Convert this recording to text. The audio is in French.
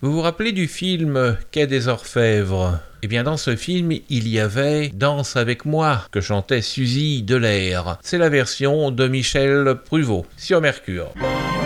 Vous vous rappelez du film Quai des Orfèvres ? Eh bien dans ce film, il y avait « Danse avec moi » que chantait Suzy Delair. C'est la version de Michel Pruvot sur Mercure.